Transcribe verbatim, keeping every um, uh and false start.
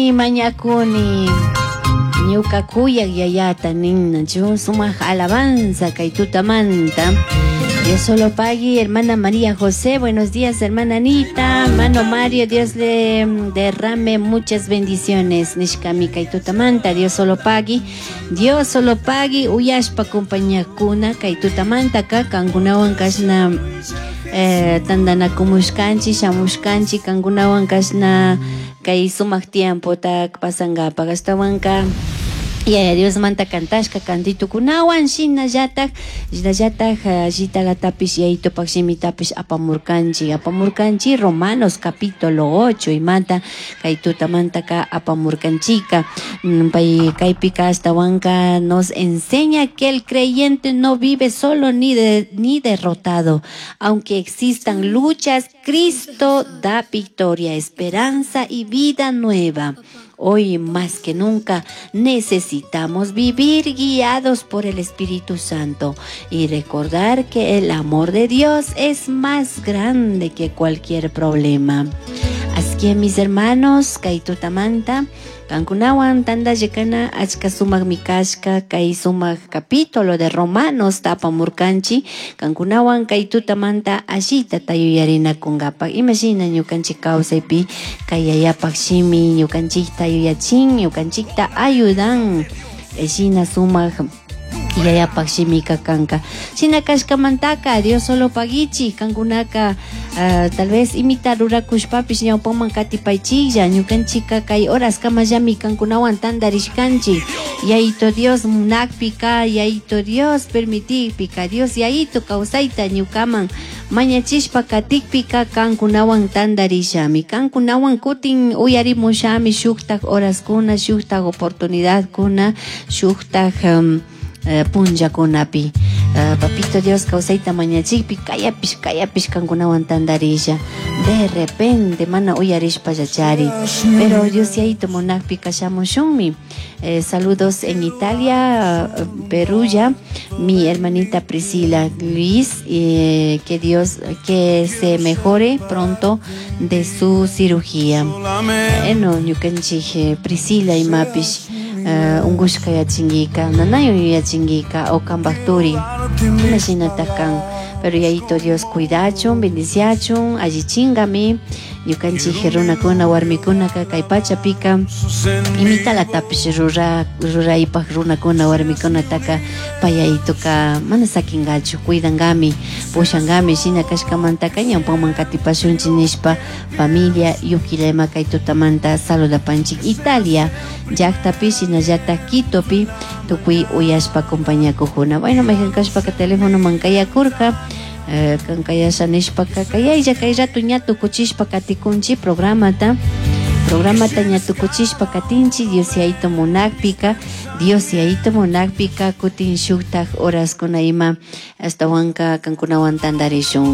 Mañakuni ñuka kuyak yayata ninna chun sumaq alabanza kay tutamanta. Dios solo pague, hermana María José, buenos días, hermana Anita, hermano Mario, Dios le derrame muchas bendiciones. Nishkami kay tutamanta, Dios solo pague, Dios solo pague, uyashpa compañía kuna kay tutamanta ka kangunawan kashna eh, tandana kumushkanchi, shamushkanchi, kangunawan kashna kay sumaq tiempo tak pasangapa gastawanka. Ya Dios manta cantashka cantito kunawan shina yatak shina yatak jita la tapis yaito paksimi tapis apamurkanchi apamurkanchi Romanos capítulo ocho y manta kay tutamanta ka apamurkanchika pay kay pika hasta wanka nos enseña que el creyente no vive solo ni de, ni derrotado, aunque existan luchas, Cristo da victoria, esperanza y vida nueva. Hoy más que nunca necesitamos vivir guiados por el Espíritu Santo y recordar que el amor de Dios es más grande que cualquier problema. Así que mis hermanos, kay tutamanta, kankunawan tanda yekana achka sumak mikashka kay sumak capítulo de Romanos tapamurkanchi, kankunawan kay tutamanta ashita tayuyarina kungapak. Imagina ñukanchik kawsaypi kay yayapak shimi ñukanchikta yuyachin, ñukanchikta ayudan eshina sumak yayapak shimika kanka. Shina kashkamantaka Dios solo pagichi kankunaka uh, tal vez imitar rurakushpapish ñawpakman katipaychilla ñukanchika kay horas kamallami kankunawan tandarishkanchi. Yaito Dios munakpika, yaito Dios permitikpika, Dios yaito kawsayta ñukaman mañachishpa katikpika kankunawan tandarishami, kankunawan kutin uyarimushami shuktak horas kuna, shuktak oportunidad kuna, shuktak um, Uh, punja kunapi uh, papito Dios kawsayta mañachikpi kayapish kayapish kankunawan tandarisha de repente mana uyarishpa yachari, pero Dios yaito munakpi kashamushunmi. Eh, saludos en Italia, uh, Perú ya, mi hermanita Priscila Luis, eh, que Dios que se mejore pronto de su cirugía. Eh, no, ñukanchik Priscila y Mapish Uh, ungushka yachingika, nanayo yachingika o kambacturi, imagínate pero yaito Dios cuidachun, bendiciachun, allí chingami, ñukanchik runakuna warmikuna kay pachapika, imita la tapish rura ruraypaq runakuna warmikuna taka payaito ka mana sakingachu, cuidangami, pushangami, shina kashkamantaka ñawpakman katipashunchi nishpa familia yukilema kay tutamanta saludapanchik Italia llaqtapi shinallatak Quitopi tukuy uyashpa compañiakujuna. Bueno, mejankashpaka teléfono mankayakurka uh, kankayasha nishpaka kayaylla kay rato ñatu kuchishpa katikunchi programata programata ñatu kuchishpa katinchi Dios yaito munakpika Dios yaito munakpika kutin shuktak horas kuna ima hasta wanka kankunawan tandarishun.